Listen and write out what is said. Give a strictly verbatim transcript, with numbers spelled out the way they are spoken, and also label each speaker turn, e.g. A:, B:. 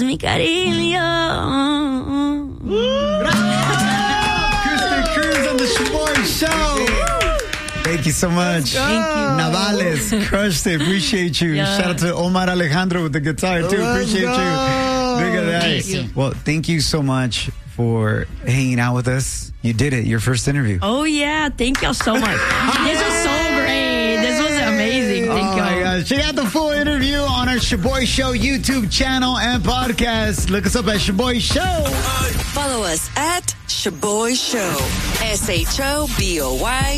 A: mi cariño.
B: Kristen Cruz on the Shaboy Show. Thank you so much.
A: Thank you.
B: Navales, crushed it. Appreciate you.
A: Yeah.
B: Shout out to Omar Alejandro with the guitar, too.
C: Let's
B: Appreciate
C: go.
B: you. Look at that.
A: Thank you.
B: Well, thank you so much for hanging out with us. You did it. Your first interview.
A: Oh, yeah. Thank y'all so much. This was so great. This was amazing. Thank
B: Oh,
A: y'all.
B: my gosh. Check out the full interview on our Shaboy Show YouTube channel and podcast. Look us up at Shaboy Show.
D: Follow us at Shaboy Show. S H O B O Y